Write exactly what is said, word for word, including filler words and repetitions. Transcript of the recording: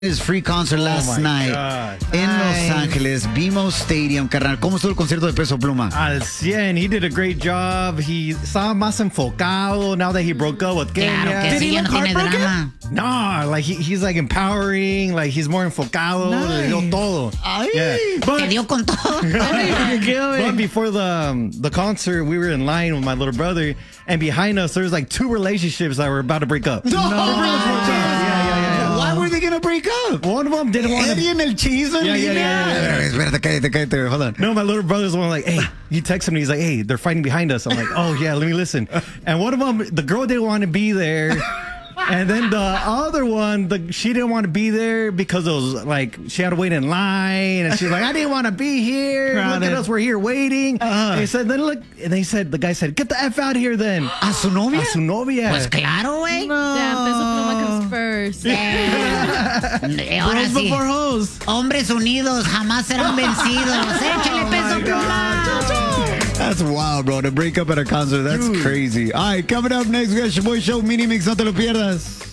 His free concert last oh night God. in Ay. Los Angeles, B M O Stadium, carnal. ¿Cómo estuvo el concierto de Peso Pluma? Al cien, he did a great job. He estaba más enfocado now that he broke up with Kenya. Claro que sí, ya no tiene drama. No, like he, he's like empowering, like he's more enfocado. Nice. Le dio todo. Ay. Yeah. But, Te dio con todo. but before the um, the concert, we were in line with my little brother, and behind us there was like two relationships that were about to break up. No. Yeah, yeah, yeah, yeah. Why were they going to break up? One of them didn't want to. Eddie and el Cheese en Yeah, yeah, línea. yeah, yeah, yeah. Espérate, cállate, cállate. Hold on. No, my little brother's the one like, hey, you text him and he's like, hey, they're fighting behind us. I'm like, oh yeah, let me listen. And one of them, the girl didn't want to be there. And then the other one, the, she didn't want to be there because it was like she had to wait in line, and she's like, "I didn't want to be here. Look at us, we're here waiting." Uh-huh. And he said, "Then look," and they said, the guy said, "Get the f out of here, then." ¿A su novia? A su novia. Pues claro, güey. Yeah, Peso Pluma comes first. Eh, Ahora Bros sí. before hoes. Hombres unidos jamás serán vencidos. Échale Peso Pluma. That's wild, bro. To break up at a concert, that's Dude. crazy. All right, coming up next, we got your boy show, Mini Mix. No te lo pierdas.